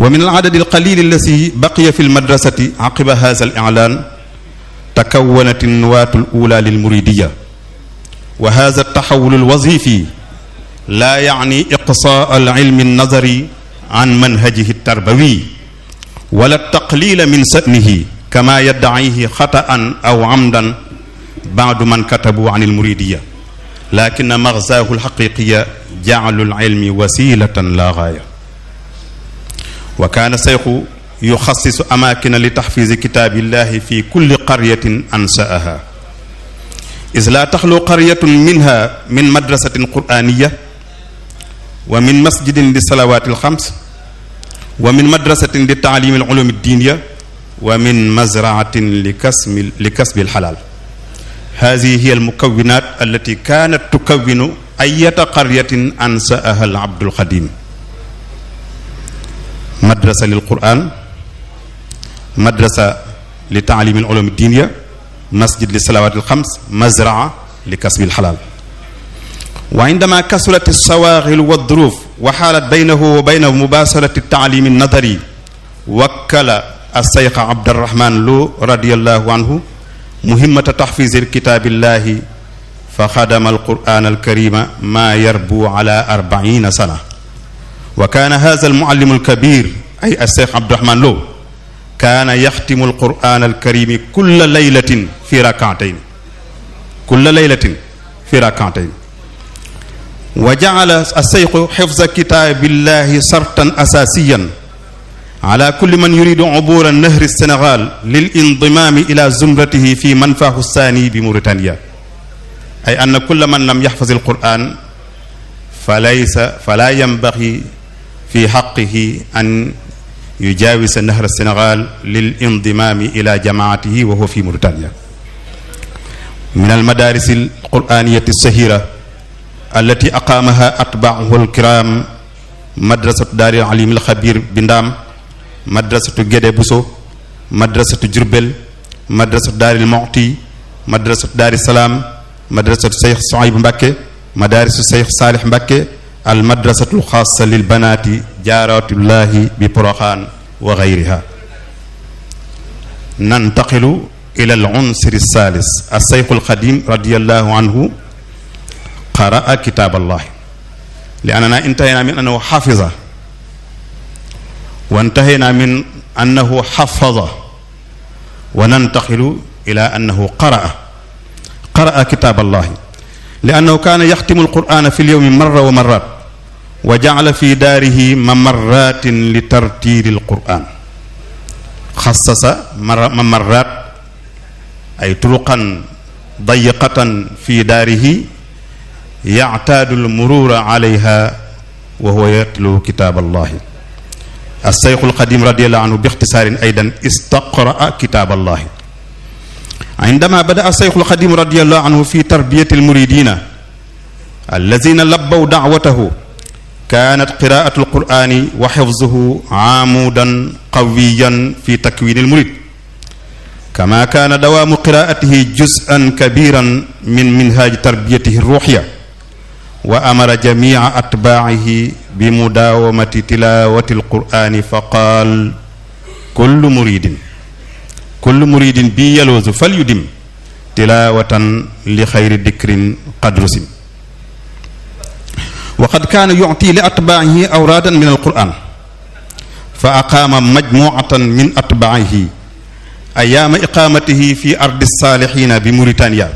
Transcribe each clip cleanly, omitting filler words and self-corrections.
ومن العدد القليل الذي بقي في المدرسة عقب هذا الإعلان تكونت النواة الأولى للمريدية. وهذا التحول الوظيفي لا يعني إقصاء العلم النظري عن منهجه التربوي ولا التقليل من شأنه كما يدعيه خطأ أو عمدا بعض من كتبوا عن المريدية، لكن مغزاه الحقيقي جعل العلم وسيلة لا غاية. وكان الشيخ يخصص أماكن لتحفيظ كتاب الله في كل قرية أنشأها، إذ لا تخلو قرية منها من مدرسة قرآنية ومن مسجد للصلوات الخمس ومن مدرسة لتعليم العلوم الدينية ومن مزرعة لكسب الحلال. هذه هي المكونات التي كانت تكون أي قرية أنشأها العبد الخديم: مدرسة للقرآن، مدرسة لتعليم العلوم الدينية، مسجد للصلوات الخمس، مزرعة لكسب الحلال. وعندما كثرت الشواغل والظروف وحالت بينه وبين مباشرة التعليم النظري، وكل الشيخ عبد الرحمن لو رضي الله عنه مهمة تحفيظ كتاب الله، فخدم القرآن الكريم ما يربو على 40 سنة. وكان هذا المعلم الكبير أي الشيخ عبد الرحمن لو كان يختم القرآن الكريم كل ليلة في ركعتين، كل ليلة في ركعتين. وجعل الشيخ حفظ كتاب الله شرطا أساسيا على كل من يريد عبور نهر السنغال للانضمام إلى زمرته في منفاه الثاني بموريتانيا، أي أن كل من لم يحفظ القرآن فلا ينبغي في حقه أن يجاوز نهر السنغال للانضمام إلى جماعته وهو في موريتانيا. من المدارس القرآنية الشهيرة التي أقامها أتباعه الكرام مدرسة دار العليم الخبير بندام، مدرسة جدة بوسو، مدرسة جربل، مدرسة دار المعطي، مدرسة دار السلام، مدرسة الشيخ صعيب مبكي، مدارس الشيخ صالح مبكي، المدرسة الخاصة للبنات جارات الله ببرخان وغيرها. ننتقل إلى العنصر الثالث. الشيخ الخديم رضي الله عنه قرأ كتاب الله، لأننا انتهينا من أنه حفظ وانتهينا من أنه حفظ، وننتقل إلى أنه قرأ كتاب الله، لأنه كان يختم القرآن في اليوم مرة ومرات، وجعل في داره ممرات لترتيل القرآن. خصص ممرات أي طرقا ضيقة في داره يعتاد المرور عليها وهو يتلو كتاب الله. الشيخ القديم رضي الله عنه باختصار أيضا استقرأ كتاب الله. عندما بدأ الشيخ القديم رضي الله عنه في تربية المريدين الذين لبوا دعوته، كانت قراءة القرآن وحفظه عامودا قويا في تكوين المريد، كما كان دوام قراءته جزءا كبيرا من منهاج تربيته الروحية. وأمر جميع أتباعه بمداومة تلاوة القرآن، فقال: كل مريد بي يلوذ فليدم تلاوة لخير ذكر قد رسم. وقد كان يعطي لأتباعه أورادا من القرآن، فأقام مجموعة من أتباعه أيام إقامته في أرض الصالحين بموريتانيا،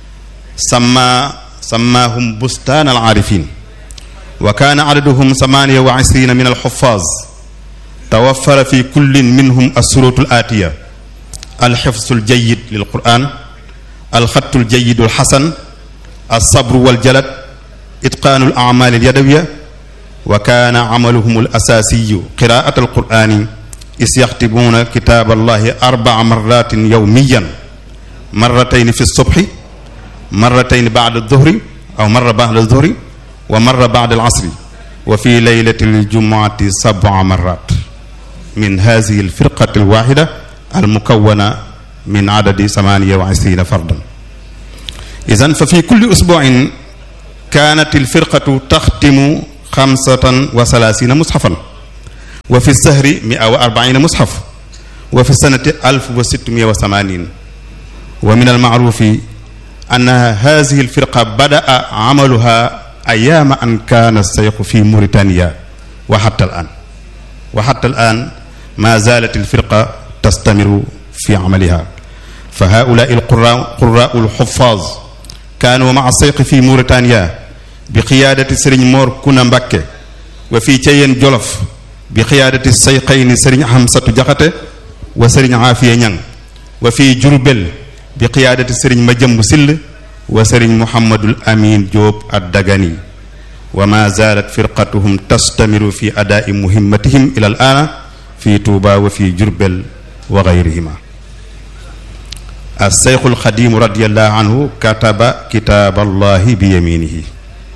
سماهم بستان العارفين، وكان عددهم 28 من الحفاظ. توفر في كل منهم الشروط الآتية: الحفظ الجيد للقرآن، الخط الجيد الحسن، الصبر والجلد، إتقان الأعمال اليدوية. وكان عملهم الأساسي قراءة القرآن، إذ يختمون كتاب الله 4 مرات يوميا، مرتين في الصبح، مرتين بعد الظهر أو مرة بعد الظهر، ومرة بعد العصر، وفي ليلة الجمعة 7 مرات، من هذه الفرقة الواحدة المكونة من عدد 28 فردا. إذن ففي كل أسبوع كانت الفرقة تختم 35 مصحفا، wa fi sahri 140 mushaf wa fi sanati 1680 wa min almaarufi anna hadhihi alfirqa bada'a amaluha ayama an kana alseyxu fi Mauritania wa hatta al'an ma zalat alfirqa tastamiru fi amaliha fa haula'i alqurra'u alhuffaz kanu ma'a alseyxi fi Mauritania bi qiyaadati Serigne Mor Kuna Mbakke wa fii Ceyeen Jolof bi qiyaadati sayxayni Serigne Hamsatu Jaxate wa Serigne Aafiya Ñang wa fii Jurbel bi qiyaadati Serigne Majambu Sill wa Serigne Muhammadul Amin Jóob ad-Dagani wa ma zaalat firqatuhum tastamiru fi adaa'i muhimmatihim ila al-aana fi Tuuba wa fi Jurbel wa gayrihima. as-Seyxul Xadiim radiyallahu anhu kataba kitaaballahi bi yaminihi.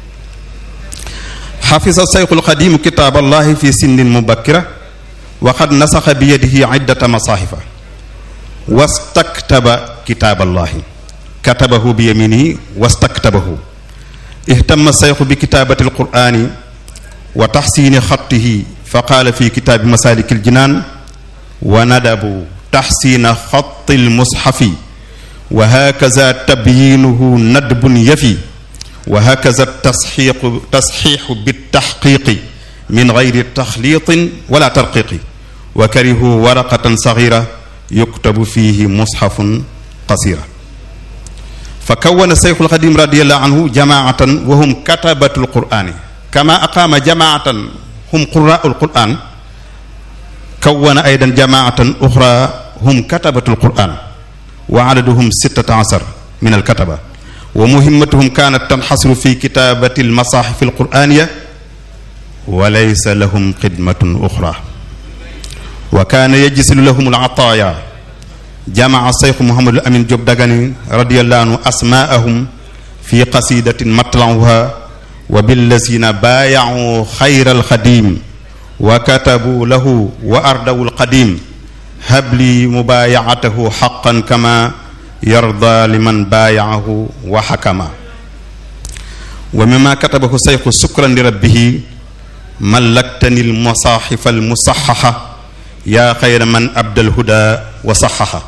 xafisa Seyxul Xadiim kitaaballahi fi sinnin mubakkira wa qad nasaxa bi yadihi iddata masaahifa wastaktaba kitaaballahi katabahu bi yaminihi wastaktabahu. ihtamma Seyxu bi kitaabati alqur'ani wa taxsiini xattihi fa qaala fi kitaabi masaaliki aljinaan wa nadabu taxsiina xatti almusxafi wa hakaza tabyiinuhu nadbun yafi wa hakaza tasxiixu bitaxqiiqi min gayri taxliitin wala tarqiiqi wa karihu waraqatan saxiira yuktabu fiihi musxafun qasiira. fa kawwana Seyxul Xadiim radiyallahu anhu jamaatan wa hum katabatul qur'aani kama aqaama jamaatan hum qurraa'ul qur'aan kawwana aydan jamaatan uxraa hum katabatul qur'aan wa adaduhum 16 min alkataba wa muhimmatuhum kaanat tanxasiru fi kitaabati almasaaxifi alqur'aaniya wa laysa lahum xidmatun uxraa wa kaana yajsilu lahum alataaya. jamaa Seyxu Muhammadul Amin Jóob Dagani radiyallahu anhu asmaa'ahum fi qasidatin matla'uha wa billazina baayacu xayral xadiim wa katabu lahu wa ardawul qadiim habli mubaayacatahu xaqan kama yarda liman baayacahu wa xakama. wa mimma katabahu Seyxu sukran li rabbihi mallaktani almasaaxifa almusaxaxa yaa xayra man abdal huda wa saxaxa.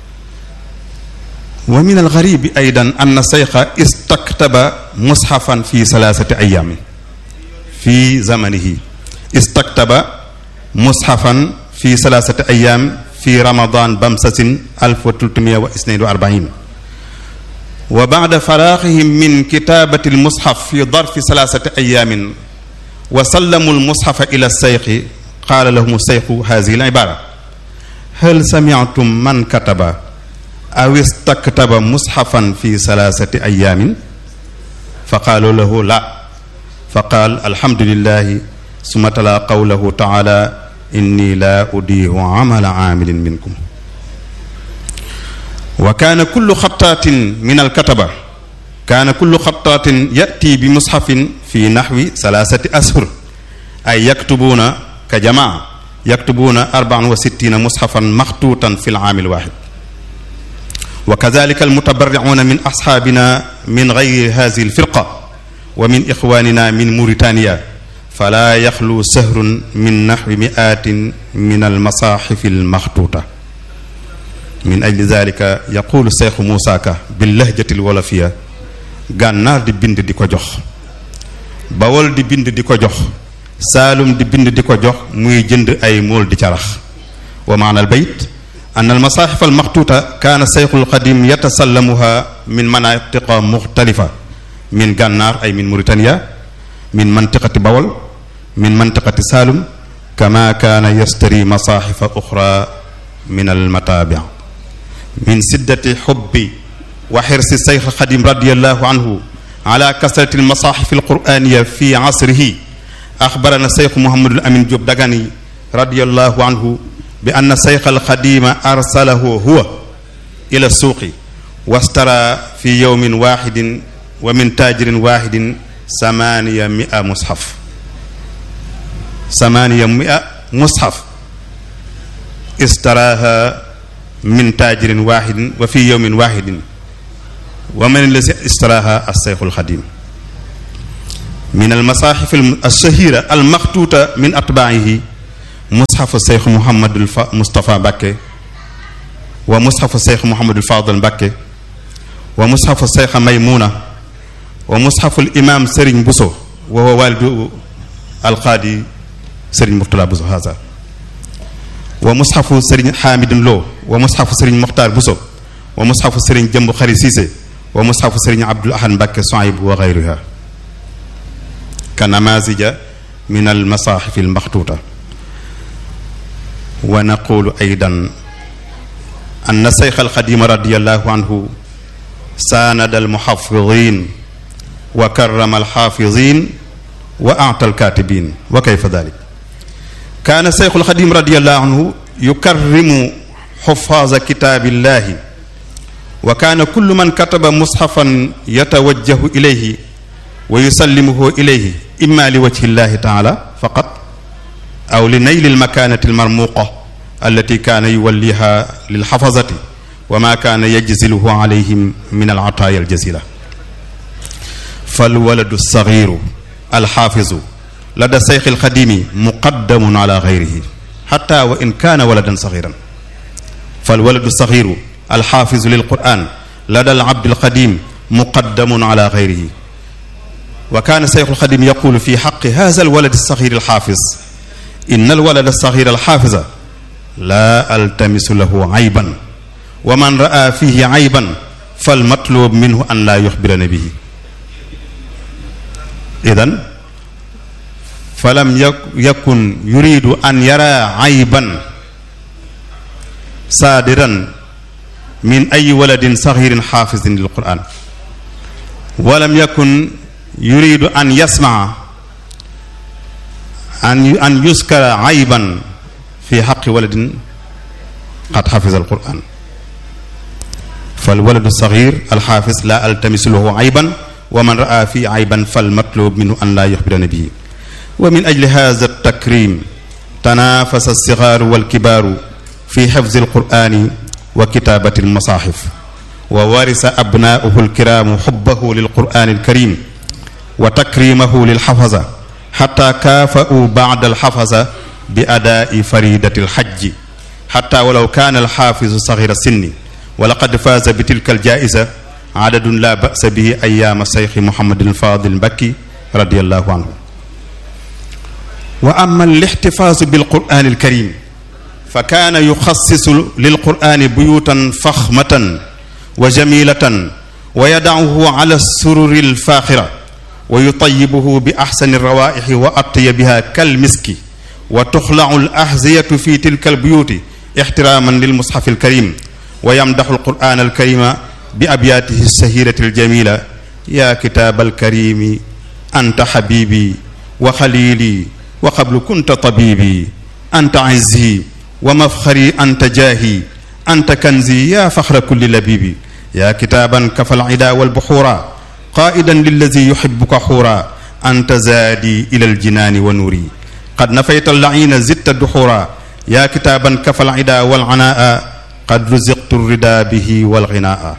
wa min algaribi aydan anna Seyxa istaktaba mushafan fi 3 ayaamin fi zamanihi istaktaba mushafan fi 3 ayaam fi ramadan bamsasin 1342 wa ba'da faraagihim min kitaabati almushaf fi darfi 3 ayaamin wa sallamu almushafa ila Seyxi qaala lahum Seyxu haadihi al-ibaara hal sami'tum man kataba aw istaktaba mushafan fi 3 ayaamin fa qaalu lahu la fa qaal alhamdulillahi summa tala qawlahu taala inni la udiihu amala aamilin minkum. wa kaana kullu xattaatin min alkataba kaana kullu xattaatin yati bi mushafin fi naxwi 3 ashhur ay yaktubuuna ka jamaa yaktubuuna 64 mushafan maxtuutan fi al-aam al-waahid. wa kazaalika al-mutabarri'uuna min asxaabina min gayri haadihi al-firqa wa min ixwaanina min Mauritania falaa yaxlu sahrun min naxwi mi'aatin min al-masaaxifi al-maxtuuta. min ajli zaalika yaquulu Seyxu Muusaa Ka bil-lahjati al-wolofiya gànnaar di bind di ko jox Bawol di bind di ko jox Saalum di bind di ko jox muy jënd ay mool di carax. wa maana al-bayt anna al-masaaxif al-maxtuuta kaana Seyxul Xadiim yatasallamuha min manaatiqa muxtalifa min gànnaar ay min Mauritania min mantiqati Bawol min mantiqati Saalum kama kaana yastari masaaxifa uxraa min al-mataabi' min siddati xubbi wa xirsi Seyxul Xadiim radiyallahu anhu ala kasrati al-masaaxif al-qur'aaniyya fi asrihi axbarana Seyxu Muhammadul Amin Jóob Dagani radiyallahu anhu bi anna Seyxal Xadiima arsalahu huwa ila suuqi wastara fi yawmin waaxidin wa min taajirin waaxidin 800 mushaf 800 mushaf istaraha min taajirin waaxidin wa fi yawmin waaxidin wa man allazi istaraha as-Seyxul Xadiim min al-masaaxif al-shahiira al-maxtuuta min atbaa'ihi mushafu Cheikh Mouhamadul Moustapha Mbacké wa mushafu Cheikh Mouhamadul Fadal Mbacké wa mushafu Cheikh Maymuna wa mushaful imam Serigne Bousso wa huwa walidu alqaadi Serigne Mourtala Bousso haza wa mushafu Serigne Hamidun Lo wa mushafu Serigne Mokhtar Bousso wa mushafu Serigne Jëmbu Xari Cissé wa mushafu Serigne Abdul Ahad Mbacké Souaib wa ghayriha ka namazija min al masahif al makhtuta wa naqulu aydan anna Shaykh al Khadim radiyallahu anhu sanada al muhaffizin wa karrama al hafizin wa a'ta al katibin wa kayfa dhalik kana Shaykh al Khadim radiyallahu anhu yukarrimu حفاظ كتاب الله وكان كل من كتب مصحفا يتوجه إليه ويسلمه إليه إما لوجه الله تعالى فقط أو لنيل المكانة المرموقة التي كان يوليها للحفظة وما كان يجزله عليهم من العطايا الجزيلة فالولد الصغير الحافظ لدى الشيخ الخديم مقدم على غيره حتى وإن كان ولدا صغيرا فالولد الصغير الحافظ للقرآن لدى العبد القديم مقدم على غيره وكان الشيخ الخديم يقول في حق هذا الولد الصغير الحافظ إن الولد الصغير الحافظ لا ألتمس له عيبا ومن رأى فيه عيبا فالمطلوب منه أن لا يخبرني به إذن فلم يكن يريد أن يرى عيبا صادرا من أي ولد صغير حافظ للقرآن ولم يكن يريد أن يسمع أن يذكر عيبا في حق ولد قد حفظ القرآن فالولد الصغير الحافظ لا ألتمس له عيبا ومن رأى فيه عيبا فالمطلوب منه أن لا يخبرني به ومن أجل هذا التكريم تنافس الصغار والكبار في حفظ القرآن وكتابة المصاحف وورث أبناؤه الكرام حبه للقرآن الكريم وتكريمه للحفظة حتى كافأوا بعد الحفظة بأداء فريدة الحج حتى ولو كان الحافظ صغير السن ولقد فاز بتلك الجائزة عدد لا بأس به أيام الشيخ محمد الفاضل المكي رضي الله عنه وأما الاحتفاظ بالقرآن الكريم فكان يخصص للقرآن بيوتا فخمة وجميلة ويدعه على السرر الفاخرة ويطيبه بأحسن الروائح وأطيبها كالمسك وتخلع الأحذية في تلك البيوت احتراما للمصحف الكريم ويمدح القرآن الكريم بأبياته السهيرة الجميلة يا كتاب الكريم أنت حبيبي وخليلي وقبل كنت طبيبي أنت عزي ومفخري أنت جاهي أنت كنزي يا فخر كل لبيبي يا كتابا كفى العدا والبحورا قائدا للذي يحبك حورا أنت زادي إلى الجنان ونوري قد نفيت اللعين زدت الدحورا يا كتابا كفى العدا والعناء قد رزقت الردى به والغناء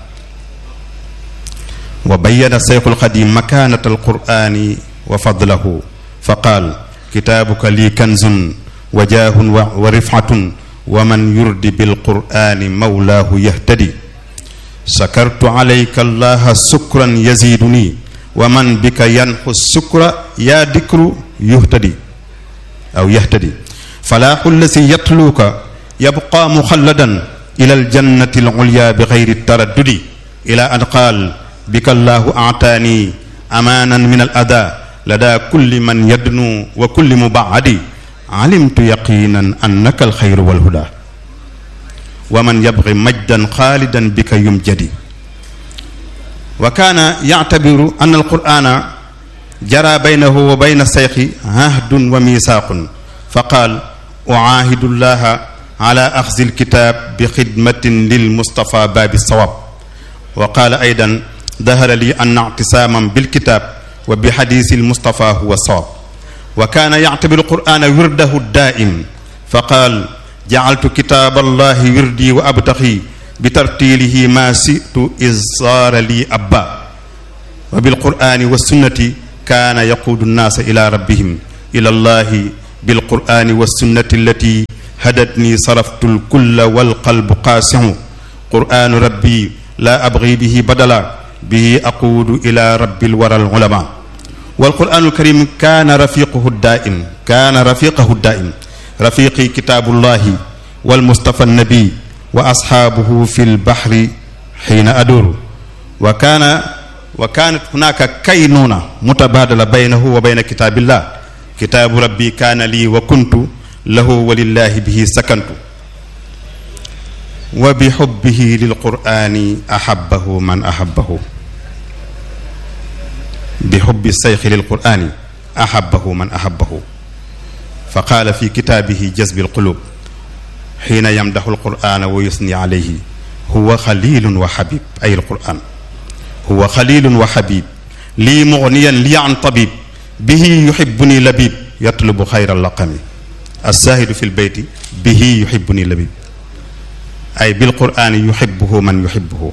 وبين الشيخ القديم مكانة القرآن وفضله فقال كتابك لي كنز وجاه ورفعة ومن يرد بالقرآن مولاه يهتدي شكرت عليك الله سكرا يزيدني ومن بك ينحو السكر يا ذكر يهتدي أو يهتدي فلاح الذي يتلوك يبقى مخلدا إلى الجنة العليا بغير التردد إلى أن قال بك الله أعطاني أمانا من الأذى لدى كل من يدنو وكل مبعد علمت يقينا أنك الخير والهدى ومن يبغي مجدا خالدا بك يمجدي وكان يعتبر أن القرآن جرى بينه وبين الشيخ عهد وميثاق فقال أعاهد الله على أخذ الكتاب بخدمة للمصطفى باب الصواب وقال أيضا ظهر لي أن اعتصاما بالكتاب وبحديث المصطفى هو الصواب وكان يعتبر القرآن ورده الدائم فقال جعلت كتاب الله وردي وأبتغي بترتيله ما شئت إذ صار لي أبا وبالقرآن والسنة كان يقود الناس إلى ربهم إلى الله بالقرآن والسنة التي هدتني صرفت الكل والقلب قاسع قرآن ربي لا أبغي به بدلا به أقود إلى رب الورى العلماء والقرآن الكريم كان رفيقه الدائم رفيقي كتاب الله والمصطفى النبي وأصحابه في البحر حين أدور وكانت هناك كينونة متبادلة بينه وبين كتاب الله كتاب ربي كان لي وكنت له ولله به سكنت وبحبه للقرآن أحبه من أحبه بحب الشيخ للقرآن أحبه من أحبه فقال في كتابه جذب القلوب حين يمدح القرآن ويثني عليه هو خليل وحبيب أي القرآن هو خليل وحبيب لي مغنيا لي عن طبيب به يحبني لبيب يطلب خير اللقم الزاهد في البيت به يحبني لبيب أي بالقرآن يحبه من يحبه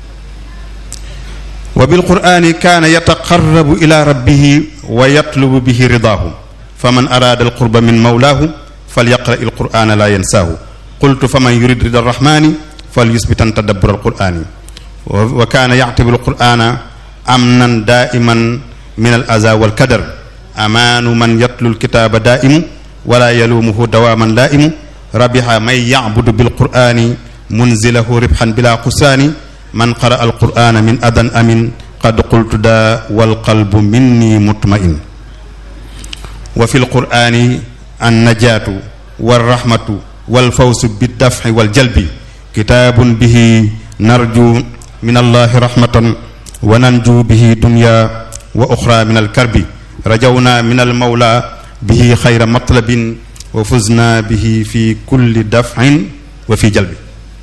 وبالقرآن كان يتقرب إلى ربه ويطلب به رضاه فمن أراد القرب من مولاه فليقرأ القرآن لا ينساه قلت فمن يريد رضا الرحمن فليثبت تدبر القرآن وكان يعتبر القرآن أمنا دائما من الأذى والكدر أمان من يتلو الكتاب دائم ولا يلومه دواما لائم ربح من يعبد بالقرآن منزله ربحا بلا قسان من قرأ القرآن من أذى أمن قد قلت دا والقلب مني مطمئن وفي القرآن النجاة والرحمة والفوز بالدفع والجلب كتاب به نرجو من الله رحمة وننجو به دنيا وأخرى من الكرب رجونا من المولى به خير مطلب وفزنا به في كل دفع وفي جلب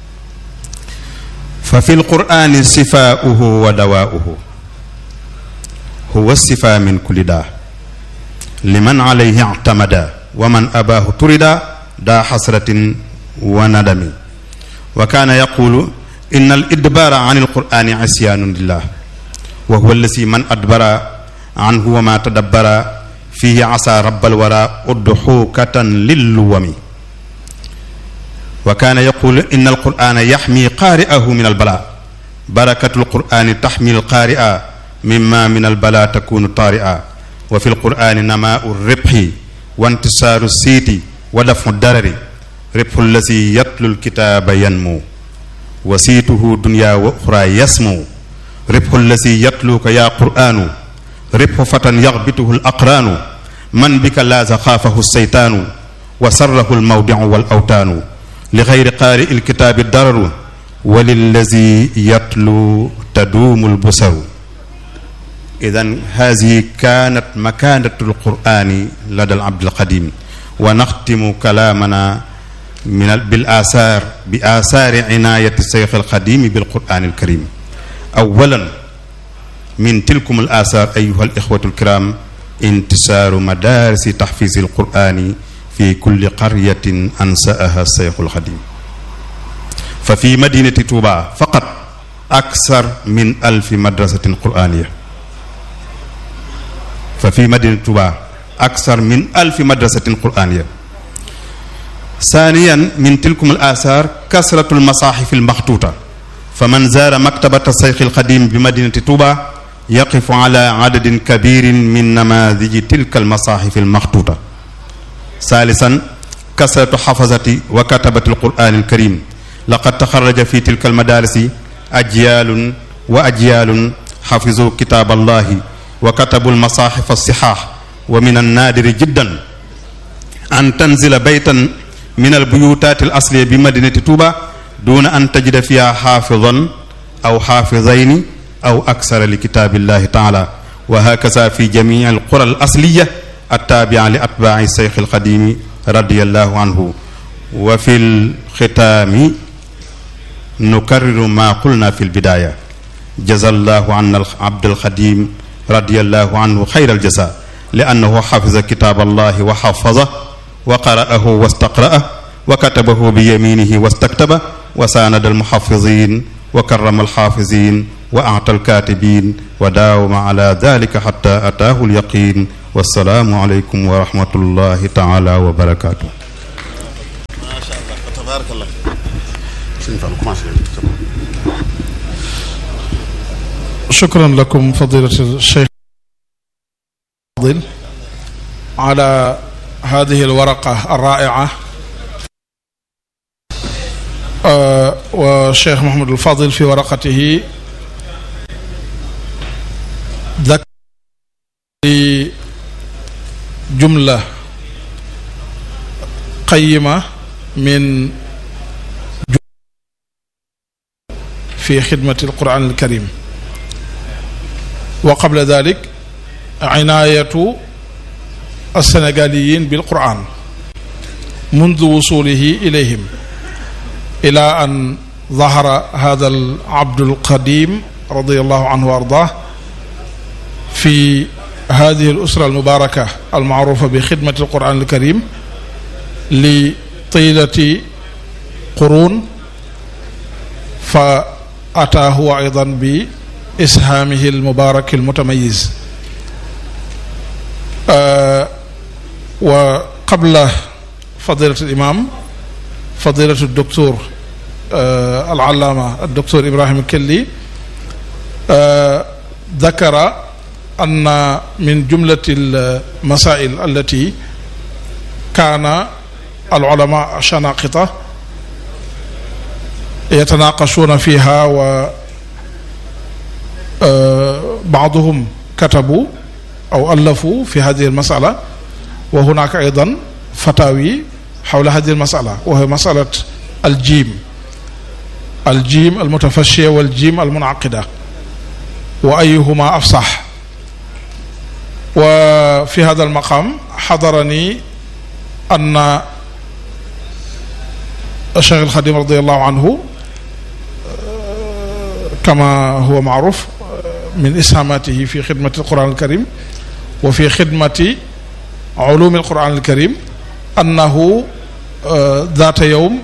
ففي القرآن صفاؤه ودواؤه هو الصفاء من كل داء لمن عليه اعتمدا ومن أباه تردا دا حسرة وندم وكان يقول إن الإدبار عن القرآن عصيان لله وهو الذي من أدبر عنه وما تدبر فيه عصى رب الورى أضحوكة للوم وكان يقول إن القرآن يحمي قارئه من البلاء بركة القرآن تحمي القارئ مما من البلاء تكون طارئا وفي القرآن نماء الربح وانتصار السيت ودفع الدرر ربح الذي يتلو الكتاب ينمو وسيته دنيا وأخرى يسمو ربح الذي يتلوك يا قرآن ربح فتى يغبطه الأقران من بك لاز خافه الشيطان وسره الموضع والأوتان لغير قارئ الكتاب الضرر وللذي يتلو تدوم البصر إذن هذه كانت مكانة القرآن لدى العبد القديم ونختم كلامنا بآثار عناية الشيخ القديم بالقرآن الكريم أولا من تلكم الآثار أيها الإخوة الكرام انتشار مدارس تحفيظ القرآن في كل قرية أنشأها الشيخ القديم ففي مدينة توبا فقط أكثر من 1000 مدرسة قرآنية ففي مدينة توبا أكثر من 1000 مدرسة قرآنية ثانيا من تلكم الآثار كثرة المصاحف المخطوطة فمن زار مكتبة الشيخ القديم بمدينة توبا يقف على عدد كبير من نماذج تلك المصاحف المخطوطة ثالثا كثرة حفظة وكتبة القرآن الكريم لقد تخرج في تلك المدارس أجيال وأجيال حفظوا كتاب الله وكتبوا المصاحف الصحاح ومن النادر جدا أن تنزل بيتا من البيوتات الأصلية بمدينة توبا دون أن تجد فيها حافظا أو حافظين أو أكثر لكتاب الله تعالى وهكذا في جميع القرى الأصلية التابعة لأتباع الشيخ القديم رضي الله عنه وفي الختام نكرر ما قلنا في البداية جزا الله عنا عبد القديم رضي الله عنه خير الجزاء لأنه حفظ كتاب الله وحفظه وقرأه واستقرأه وكتبه بيمينه واستكتبه وساند المحفظين وكرم الحافظين وأعطى الكاتبين وداوم على ذلك حتى أتاه اليقين wassalaamu aleykum wa rahmatullahi taala wa barakaatu. macha allah tabarakallah. shukran lakum fadilatu Cheikh Fadil ala hadihi alwaraqa alrai'a wa Cheikh Mouhamadul Fadil fi waraqatihi li jumla qayyima min fi xidmati alquran alkarim wa qabla dalik inaayatu alsénégaliyin bilquran mundu wusulihi ilayhim ila an zahara hada alabdu alqadim radiyallahu anhu wa ardah fi hadihi alusra almubaraka almaarufa bi xidmati alquran alkarim li tilati qurun fa ataa huwa aydan bi ishaamihi almubarak almutamayiz wa qabla fadilati alimam fadilatu الدكتور العلامة الدكتور إبراهيم الكلي ذكر أن من جملة المسائل التي كان العلماء الشناقطة يتناقشون فيها وبعضهم كتبوا أو ألفوا في هذه المسألة وهناك أيضا فتاوي حول هذه المسألة وهي مسألة الجيم المتفشية والجيم المنعقدة وأيهما أفصح. وفي هذا المقام حضرني أن الشيخ الخديم رضي الله عنه كما هو معروف من إسهاماته في خدمة القرآن الكريم وفي خدمة علوم القرآن الكريم أنه ذات يوم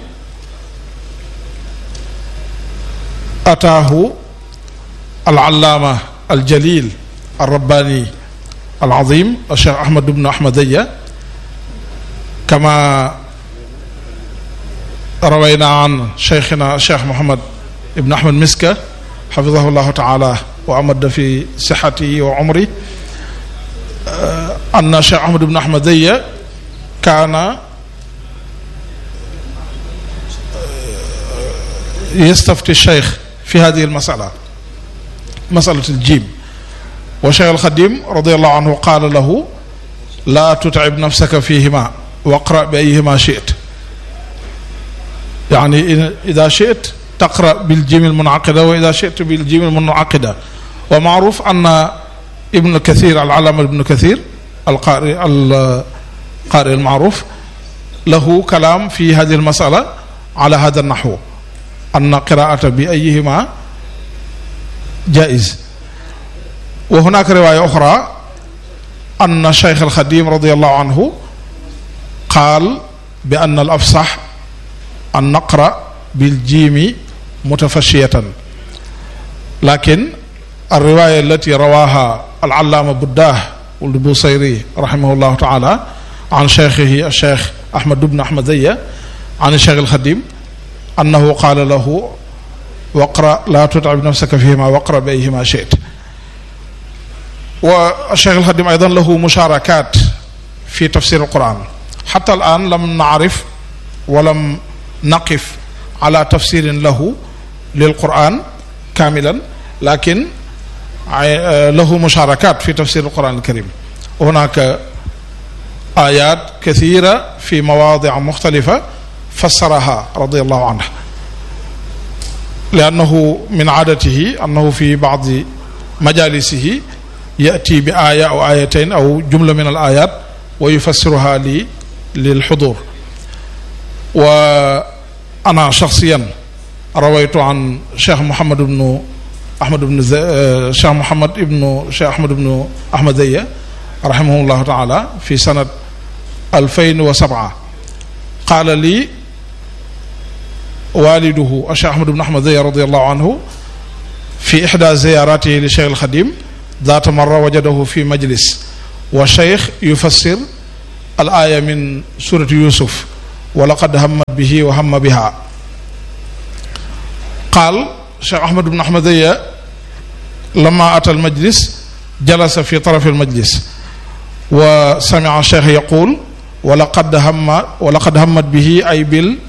أتاه العلامة الجليل الرباني العظيم الشيخ أحمد بن أحمدية كما روينا عن شيخنا الشيخ محمد بن أحمد مسكة حفظه الله تعالى وأمد في صحته وعمره أن الشيخ أحمد بن أحمدية كان يستفتي الشيخ في هذه المسألة مسألة الجيم والشيخ الخديم رضي الله عنه قال له لا تتعب نفسك فيهما واقرأ بأيهما شئت يعني إذا شئت تقرأ بالجيم المنعقدة وإذا شئت بالجيم المنعقدة. ومعروف أن ابن كثير العلامة ابن كثير القارئ المعروف له كلام في هذه المسألة على هذا النحو أن قراءة بأيهما جائز. وهناك رواية أخرى أن الشيخ الخديم رضي الله عنه قال بأن الأفصح أن نقرأ بالجيم متفشية، لكن الرواية التي رواها العلامة بداه والبوصيري رحمه الله تعالى عن شيخه الشيخ أحمد بن أحمدية عن الشيخ الخديم أنه قال له واقرأ لا تتعب نفسك فيهما واقرأ بأيهما شئت. والشيخ الخديم أيضا له مشاركات في تفسير القرآن. حتى الآن لم نعرف ولم نقف على تفسير له للقرآن كاملا، لكن له مشاركات في تفسير القرآن الكريم. هناك آيات كثيرة في مواضع مختلفة فسرها رضي الله عنه، لأنه من عادته أنه في بعض مجالسه يأتي بآية أو آيتين أو جملة من الآيات ويفسرها للحضور. وأنا شخصيا رويت عن شيخ محمد بن أحمد بن شيخ أحمد بن أحمدية رحمه الله تعالى في سنة 2007 قال لي والده الشيخ أحمد بن أحمدية رضي الله عنه في إحدى زياراته للشيخ الخديم ذات مرة وجده في مجلس wa cheikh yufassir al aya min surati yusuf wa laqad hammat bihi wa hamma biha. qaal cheikh ahmad ibn ahmadiyya lama ata al majlis jalasa fi taraf al majlis wa sami'a cheikh yaqul wa laqad hammat bihi ay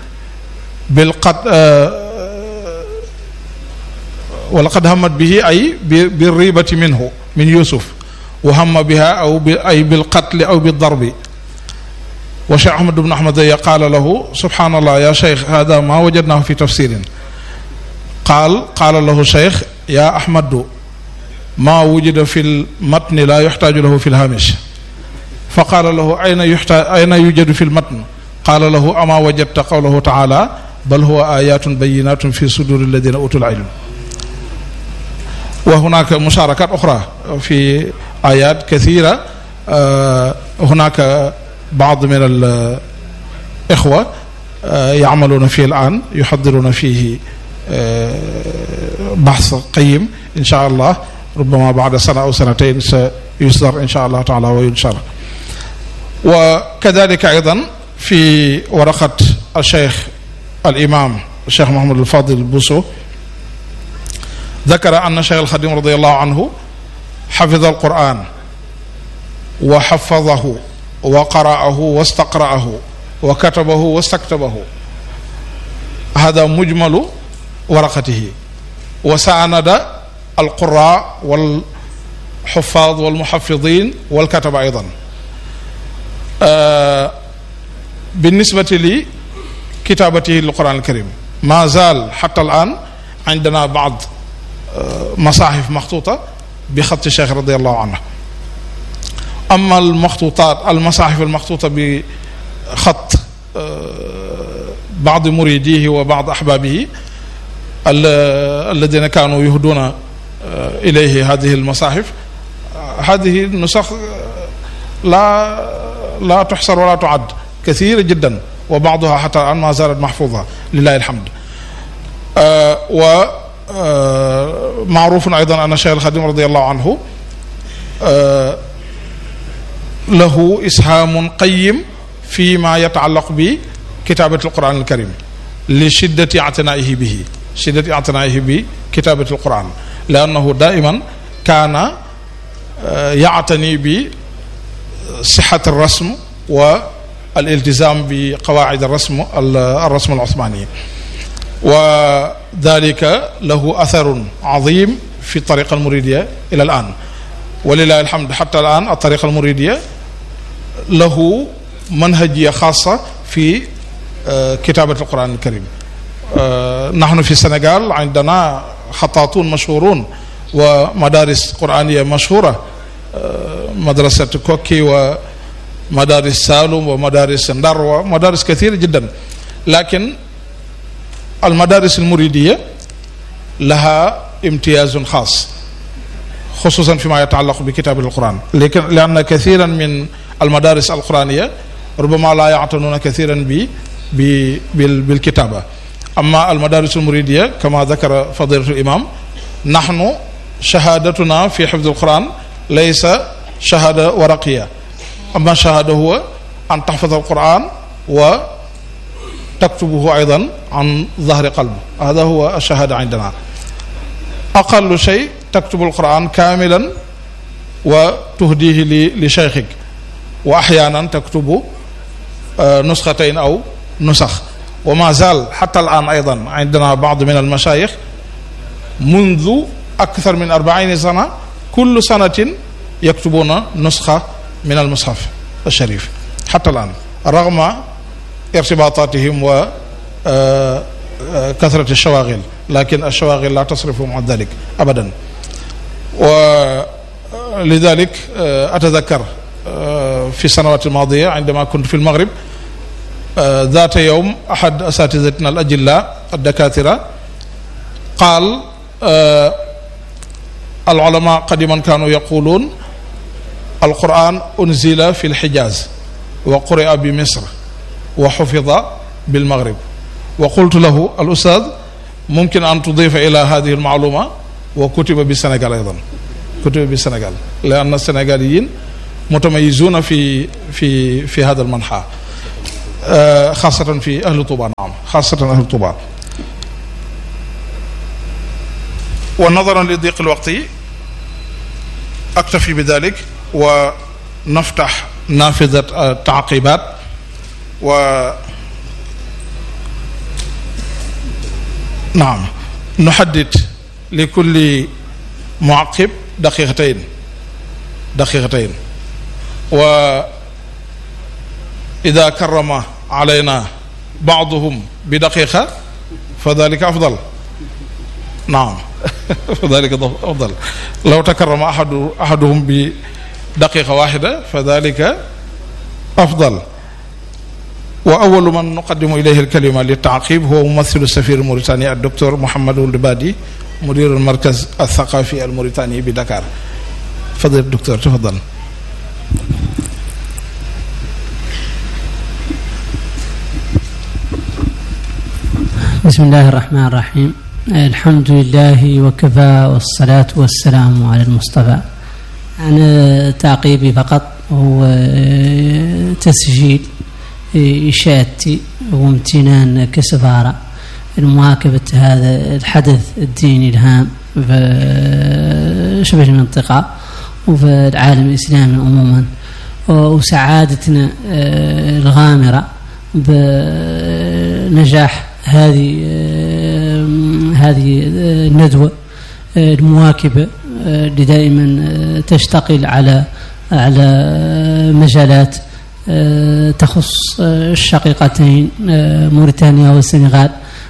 ولقد همت به أي بالريبة منه من يوسف وهم بها أي بالقتل أو بالضرب. وشيخ أحمد بن أحمد قال له سبحان الله يا شيخ هذا ما وجدناه في تفسير. قال له الشيخ يا أحمد ما وجد في المتن لا يحتاج له في الهامش. فقال له أين يوجد في المتن؟ قال له أما وجدت قوله تعالى بل هو آيات بينات في صدور الذين أوتوا العلم. وهناك مشاركات أخرى في آيات كثيرة. هناك بعض من الإخوة يعملون فيه الآن يحضرون فيه بحث قيم إن شاء الله ربما بعد سنة أو سنتين سيصدر إن شاء الله تعالى وينشر. وكذلك أيضا في ورقة الشيخ الإمام الشيخ محمد الفاضل البوسو ذكر أن الشيخ الخديم رضي الله عنه حفظ القرآن وحفظه وقرأه واستقرأه وكتبه واستكتبه. هذا مجمل ورقته. وساند القراء والحفاظ والمحفظين والكتب أيضا. بالنسبة لكتابته للقرآن الكريم ما زال حتى الآن عندنا بعض مصاحف مخطوطة بخط الشيخ رضي الله عنه. أما المصاحف المخطوطة بخط بعض مريديه وبعض أحبابه الذين كانوا يهدون إليه هذه المصاحف، هذه النسخ لا تحصر ولا تعد، كثيرة جدا، وبعضها حتى الآن ما زالت محفوظة لله الحمد. ومعروف أيضا أن الشيخ الخديم رضي الله عنه له إسهام قيم فيما يتعلق بكتابة القرآن الكريم لشدة اعتنائه به، شدة اعتنائه بكتابة القرآن، لأنه دائما كان يعتني بصحة الرسم والالتزام بقواعد الرسم العثماني، وذلك له أثر عظيم في الطريقة المريدية إلى الآن ولله الحمد. حتى الآن الطريقة المريدية له منهجية خاصة في كتابة القرآن الكريم. نحن في السنغال عندنا خطاطون مشهورون ومدارس قرآنية مشهورة، مدرسة كوكي ومدارس سالم ومدارس ندر ومدارس كثيرة جدا، لكن المدارس المريدية لها امتياز خاص خصوصا فيما يتعلق بكتابة القرآن، لأن كثيرا من المدارس القرآنية ربما لا يعتنون كثيرا بالكتابة. أما المدارس المريدية كما ذكر فضيلة الإمام، نحن شهادتنا في حفظ القرآن ليس شهادة ورقية، أما الشهادة هو أن تحفظ القرآن وتكتبه أيضا عن ظهر قلب، هذا هو الشهادة عندنا. أقل شيء تكتب القرآن كاملا وتهديه لشيخك، وأحيانا تكتب نسختين أو نسخ. وما زال حتى الآن أيضا عندنا بعض من المشايخ منذ أكثر من 40 سنة كل سنة يكتبون نسخة من المصحف الشريف حتى الآن، رغم ارتباطاتهم وكثرة الشواغل، لكن الشواغل لا تصرفهم عن ذلك أبدا. ولذلك أتذكر في السنوات الماضية عندما كنت في المغرب ذات يوم أحد أساتذتنا الأجلاء الدكاترة قال العلماء قديما كانوا يقولون القرآن أنزل في الحجاز وقرئ بمصر وحفظ بالمغرب. وقلت له الأستاذ ممكن أن تضيف إلى هذه المعلومة وكتب بالسنغال أيضا، كتب بالسنغال، لأن السنغاليين متميزون في هذا المنحى، خاصة في أهل طوبى. نعم، خاصة أهل طوبى. ونظرا لضيق الوقت أكتفي بذلك، ونفتح نافذة التعقيبات، نعم نحدد لكل معقب دقيقتين، وإذا كرم علينا بعضهم بدقيقة فذلك أفضل. نعم فذلك أفضل. لو تكرم أحدهم بدقيقة واحدة فذلك أفضل. وأول من نقدم إليه الكلمة للتعقيب هو ممثل السفير الموريتاني الدكتور محمد البادي، مدير المركز الثقافي الموريتاني بدكار. فضل الدكتور، تفضل. بسم الله الرحمن الرحيم. الحمد لله وكفى، والصلاة والسلام على المصطفى. أنا تعقيبي فقط هو تسجيل إشادتي وامتنان كسفارة لمواكبة هذا الحدث الديني الهام في شبه المنطقة وفي العالم الإسلامي عموما، وسعادتنا الغامرة بنجاح هذه الندوة المواكبة اللي دائما تشتغل على مجالات تخص الشقيقتين موريتانيا والسنغال.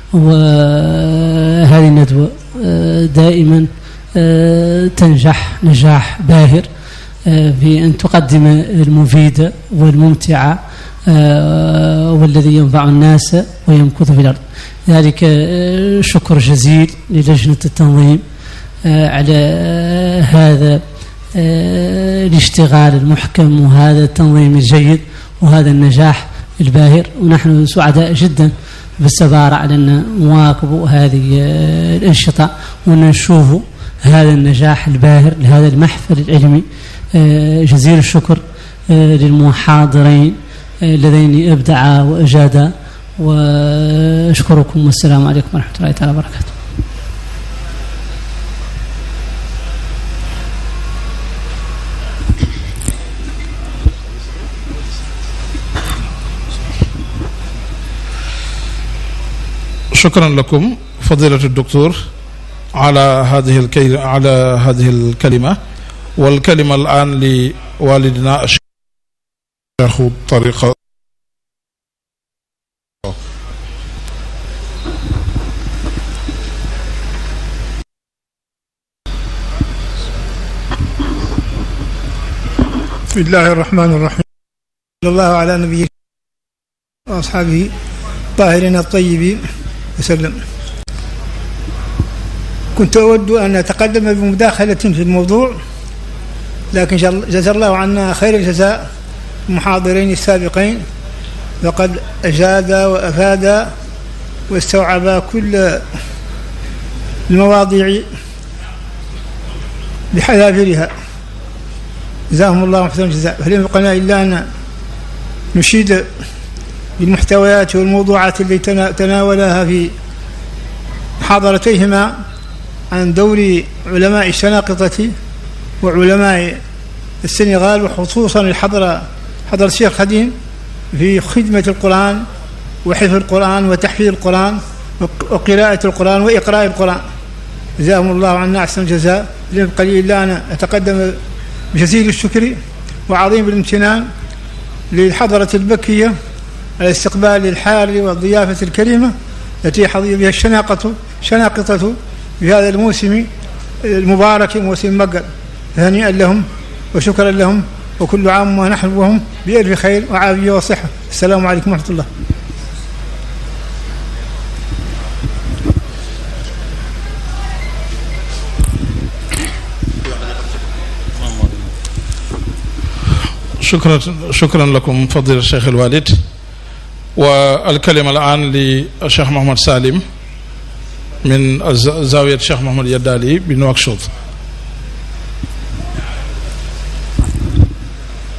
وهذه الندوة دائما تنجح نجاح باهر في أن تقدم المفيدة والممتعة والذي ينفع الناس ويمكث في الأرض. ذلك شكر جزيل للجنة التنظيم على هذا الاشتغال المحكم وهذا التنظيم الجيد وهذا النجاح الباهر. ونحن سعداء جدا بالسفارة على أن نواكبوا هذه الأنشطة وأن نشوفوا هذا النجاح الباهر لهذا المحفل العلمي. جزيل الشكر للمحاضرين الذين أبدعا وأجادا، وأشكركم والسلام عليكم ورحمة الله تعالى وبركاته. شكرا لكم فضيلة الدكتور على هذه الكلمة. والكلمة الآن لوالدنا الشيخ طريقة. بسم الله الرحمن الرحيم. صلى الله على نبيه وأصحابه الطاهرين الطيبين وسلم. كنت أود أن أتقدم بمداخلة في الموضوع، لكن جزا الله عنا خير الجزاء المحاضرين السابقين، وقد أجاد وأفاد واستوعب كل المواضيع بحذافيرها، جزاهم الله أحسن الجزاء. فلم يبقنا إلا أن نشيد بالمحتويات والموضوعات التي تناولها في محاضرتيهما عن دور علماء الشناقطة وعلماء السنغال، وخصوصا حضر الشيخ خديم في خدمة القرآن وحفظ القرآن وتحفيظ القرآن وقراءة القرآن وإقراء القرآن. جزاهم الله عنا أحسن الجزاء. لم يبقى لي إلا أن أتقدم بجزيل الشكر وعظيم الامتنان للحضرة البكية على الاستقبال الحار والضيافة الكريمة التي حظي بها الشناقطة في هذا الموسم المبارك، موسم مقر. هنيئا لهم وشكرا لهم، وكل عام ونحن وهم بألف خير وعافية وصحة. السلام عليكم ورحمة الله. شكرا لكم فضيلة الشيخ الوالد. والكلمة الآن للشيخ محمد سالم من زاوية الشيخ محمد اليدالي بنواكشوط.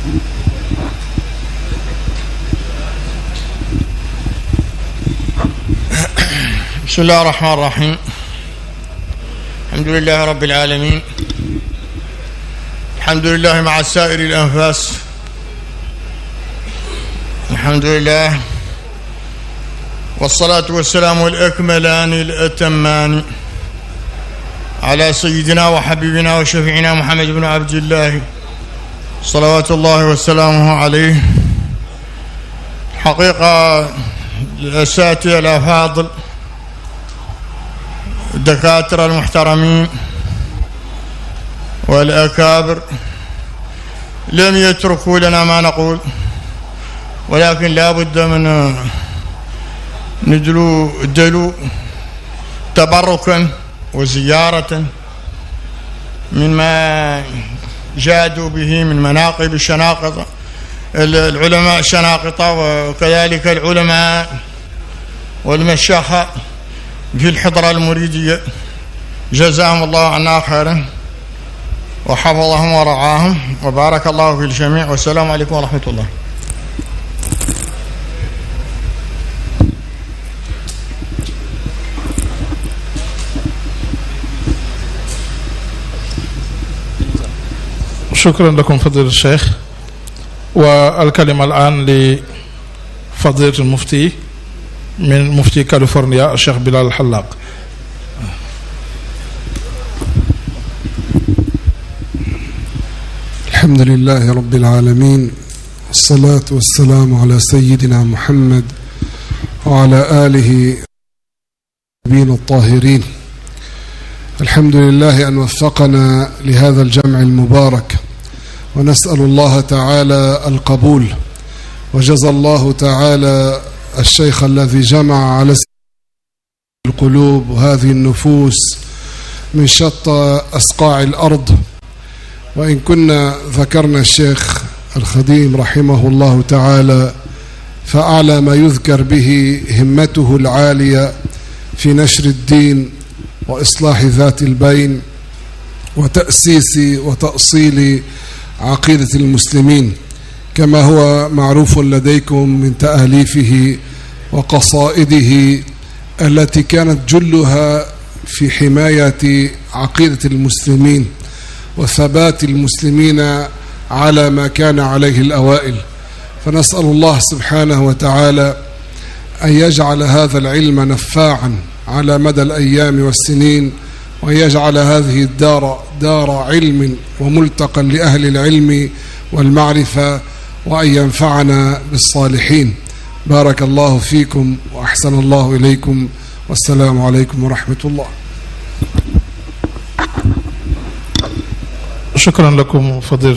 بسم الله الرحمن الرحيم. الحمد لله رب العالمين، الحمد لله مع سائر الأنفاس، الحمد لله، والصلاة والسلام الأكملان الأتمان على سيدنا وحبيبنا وشفيعنا محمد بن عبد الله صلوات الله وسلامه عليه. حقيقة الأساتذة الأفاضل، الدكاترة المحترمين والأكابر لم يتركوا لنا ما نقول، ولكن لا بد من ندلو تبركا وزيارة مما جادوا به من مناقب الشناقطة، العلماء الشناقطة، وكذلك العلماء والمشايخ في الحضرة المريدية، جزاهم الله عنا خيرا وحفظهم ورعاهم وبارك الله في الجميع، والسلام عليكم ورحمة الله. شكرا لكم فضيلة الشيخ. والكلمة الآن لفضيلة المفتي من مفتي كاليفورنيا الشيخ بلال الحلاق. الحمد لله رب العالمين، والصلاة والسلام على سيدنا محمد وعلى آله الطيبين الطاهرين. الحمد لله أن وفقنا لهذا الجمع المبارك، ونسأل الله تعالى القبول، وجزى الله تعالى الشيخ الذي جمع على القلوب وهذه النفوس من شتى أصقاع الأرض. وإن كنا ذكرنا الشيخ الخديم رحمه الله تعالى، فأعلى ما يذكر به همته العالية في نشر الدين وإصلاح ذات البين وتأسيس وتأصيل عقيدة المسلمين، كما هو معروف لديكم من تأليفه وقصائده التي كانت جلها في حماية عقيدة المسلمين وثبات المسلمين على ما كان عليه الأوائل. فنسأل الله سبحانه وتعالى أن يجعل هذا العلم نفاعا على مدى الأيام والسنين، وأن يجعل هذه الدار دار علم وملتقى لأهل العلم والمعرفة، وأن ينفعنا بالصالحين. بارك الله فيكم وأحسن الله إليكم، والسلام عليكم ورحمة الله. شكرا لكم فضيلة.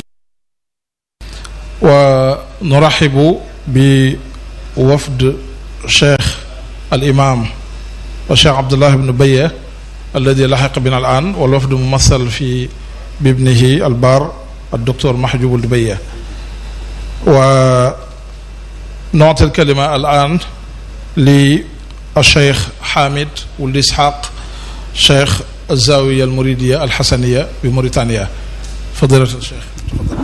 ونرحب بوفد الشيخ الإمام الشيخ عبد الله بن بية الذي لحق بنا الآن، والوفد ممثل في بابنه البار الدكتور محجوب البية. ونعطي الكلمة الآن للشيخ حامد ولد إسحاق شيخ الزاوية المريدية الحسنية بموريتانيا. فضيلة الشيخ تفضل.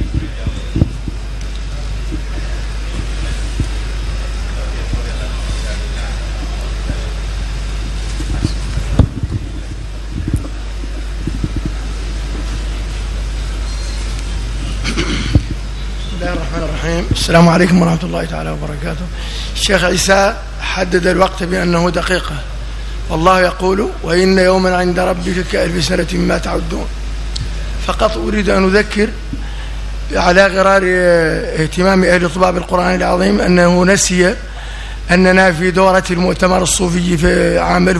السلام عليكم ورحمة الله تعالى وبركاته. الشيخ عيسى حدد الوقت بأنه دقيقة، والله يقول وإن يوما عند ربك كألف سنة مما تعدون. فقط أريد أن أذكر على غرار اهتمام أهل طباب القرآن العظيم أنه نسي أننا في دورة المؤتمر الصوفي في عام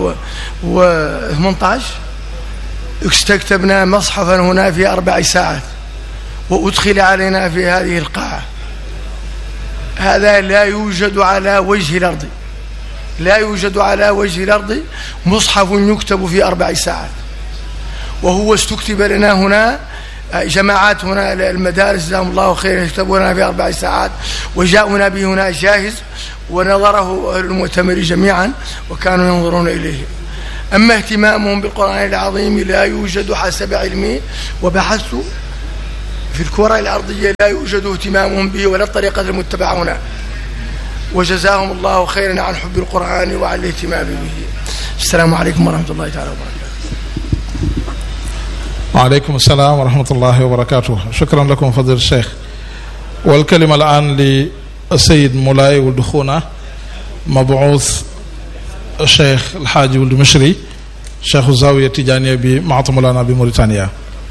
2018 استكتبنا مصحفا هنا في 4 ساعات، وأدخل علينا في هذه القاعة. هذا لا يوجد على وجه الأرض، لا يوجد على وجه الأرض مصحف يكتب في 4 ساعات، وهو استكتب لنا هنا. جماعات هنا المدارس جزاهم الله خيرا يكتبوننا في 4 ساعات، وجاءنا به هنا جاهز ونظره المؤتمر جميعا وكانوا ينظرون إليه. أما اهتمامهم بالقرآن العظيم لا يوجد حسب علمي، وبحثت في الكرة الأرضية لا يوجد اهتمامهم به ولا الطريقة المتبعة هنا، وجزاهم الله خيرا عن حب القرآن وعن الاهتمام به. السلام عليكم ورحمة الله تعالى وبركاته. وعليكم السلام ورحمة الله وبركاته. شكرا لكم فضيلة الشيخ. والكلمة الآن للسيد مولاي ولد خونا مبعوث الشيخ الحاج ولد مشري شيخ الزاوية التجانية بمعطى مولانا بموريتانيا.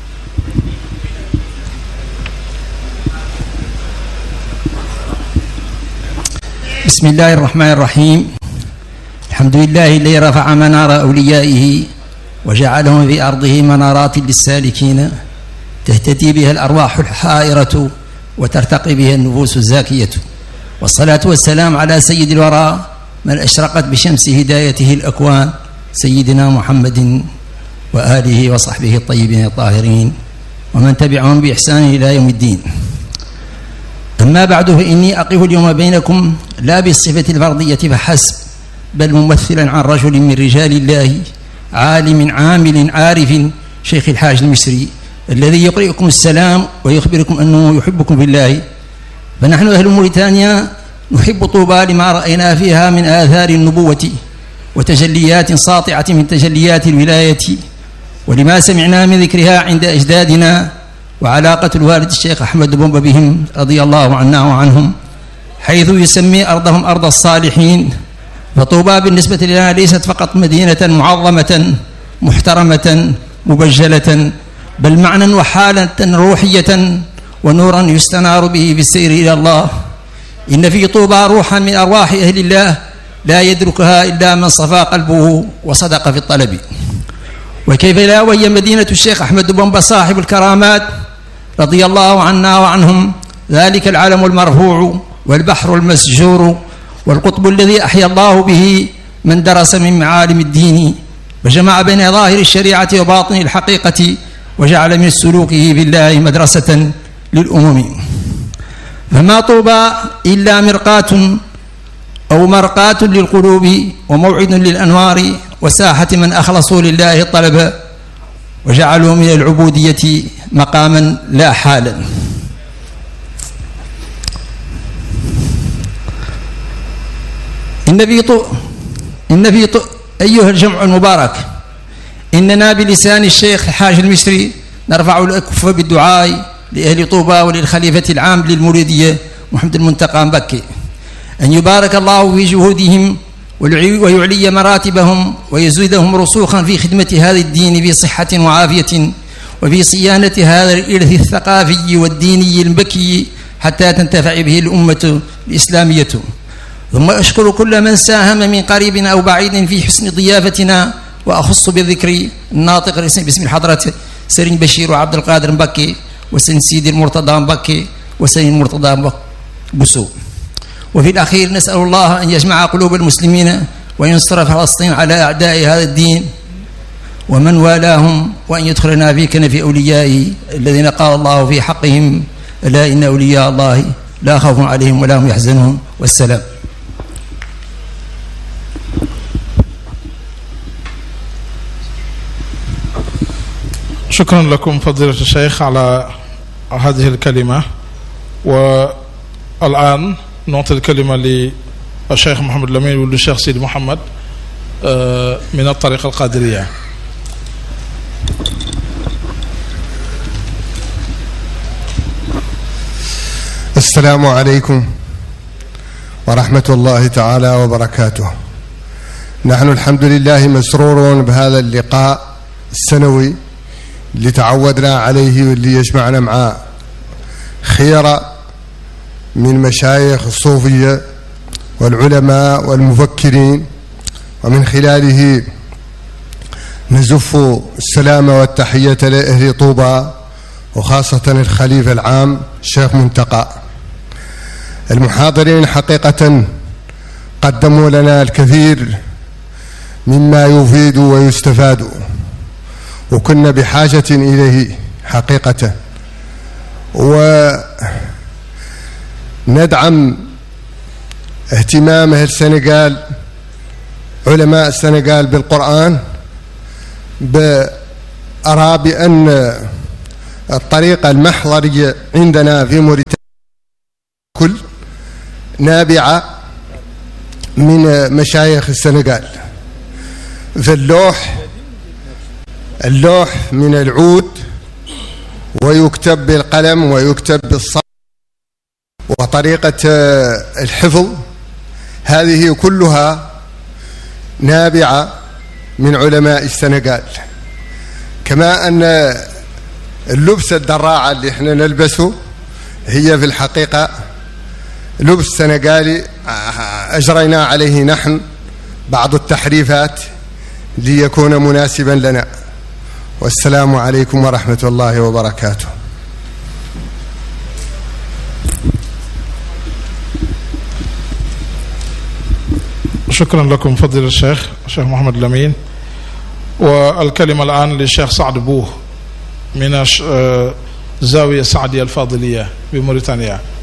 بسم الله الرحمن الرحيم. الحمد لله الذي رفع منار أوليائه وجعلهم في أرضه منارات للسالكين تهتدي بها الأرواح الحائرة وترتقي بها النفوس الزاكية، والصلاة والسلام على سيد الورى من أشرقت بشمس هدايته الأكوان سيدنا محمد وآله وصحبه الطيبين الطاهرين ومن تبعهم بإحسان إلى يوم الدين. أما بعد، فإني أقف اليوم بينكم لا بالصفة الفردية فحسب، بل ممثلا عن رجل من رجال الله، عالم عامل عارف، شيخ الحاج المصري، الذي يقرئكم السلام ويخبركم أنه يحبكم بالله. فنحن أهل موريتانيا نحب طوبى لما رأينا فيها من آثار النبوة وتجليات ساطعة من تجليات الولاية، ولما سمعنا من ذكرها عند أجدادنا، وعلاقة الوالد الشيخ أحمد بومبا بهم رضي الله عنا وعنهم، حيث يسمي أرضهم أرض الصالحين. فطوبى بالنسبة لنا ليست فقط مدينة معظمة محترمة مبجلة، بل معنى وحالة روحية ونورا يستنار به بالسير إلى الله. إن في طوبى روحا من أرواح أهل الله لا يدركها إلا من صفى قلبه وصدق في الطلب. وكيف لا وهي مدينة الشيخ أحمد بومبا صاحب الكرامات رضي الله عنا وعنهم، ذلك العلم المرفوع والبحر المسجور والقطب الذي أحيا الله به من درس من معالم الدين، وجمع بين ظاهر الشريعة وباطن الحقيقة، وجعل من سلوكه بالله مدرسة للأمم. فما طوبى إلا مرقاة أو مرقاة للقلوب وموعد للأنوار، وساحة من أخلصوا لله الطلب وجعلوا من العبودية مقاما لا حالا. إن في أيها الجمع المبارك، إننا بلسان الشيخ الحاج المصري نرفع الأكف بالدعاء لأهل طوبى وللخليفة العام للمريدية محمد المنتقى مبكي أن يبارك الله في جهودهم ويعلي مراتبهم ويزيدهم رسوخا في خدمة هذا الدين في صحة وعافية، وفي صيانة هذا الإرث الثقافي والديني المكي حتى تنتفع به الأمة الإسلامية. ثم أشكر كل من ساهم من قريب أو بعيد في حسن ضيافتنا، وأخص بالذكر الناطق باسم الحضرة سرين بشير وعبد القادر مبكي وسن سيدي المرتضى مبكي وسن المرتضى بسو. وفي الأخير نسأل الله أن يجمع قلوب المسلمين وينصر فلسطين على أعداء هذا الدين ومن والاهم، وأن يدخلنا في كنف أوليائه الذين قال الله في حقهم: ألا إن أولياء الله لا خوف عليهم ولا هم يحزنون. والسلام. شكرا لكم فضيلة الشيخ على هذه الكلمة. والآن نعطي الكلمة للشيخ محمد الأمين وللشيخ سيد محمد من الطريقة القادرية. السلام عليكم ورحمة الله تعالى وبركاته. نحن الحمد لله مسرورون بهذا اللقاء السنوي اللي تعودنا عليه واللي يجمعنا مع خيرة من مشايخ الصوفية والعلماء والمفكرين، ومن خلاله نزف السلام والتحية لأهل طوبى وخاصة الخليفة العام الشيخ منتقى. المحاضرين حقيقة قدموا لنا الكثير مما يفيد ويستفاد، وكنا بحاجة إليه حقيقة، وندعم اهتمام أهل السنغال علماء السنغال بالقرآن، أرى بأن الطريقة المحضرية عندنا في موريتانيا كل نابعة من مشايخ السنغال. فاللوح من العود ويكتب بالقلم ويكتب بالصوت، وطريقة الحفظ هذه كلها نابعة من علماء السنغال. كما أن اللبس الدراعة اللي احنا نلبسه هي في الحقيقة لبس سنغالي أجرينا عليه نحن بعض التحريفات ليكون مناسبا لنا. والسلام عليكم ورحمة الله وبركاته. شكرا لكم فضيلة الشيخ محمد الأمين. والكلمة الآن للشيخ سعد بوه من زاوية سعدية الفاضلية بموريتانيا.